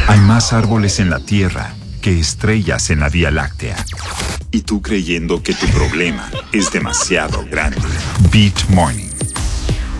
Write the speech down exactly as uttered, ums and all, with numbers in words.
Hay más árboles en la Tierra que estrellas en la Vía Láctea. Y tú creyendo que tu problema es demasiado grande. Beat Morning.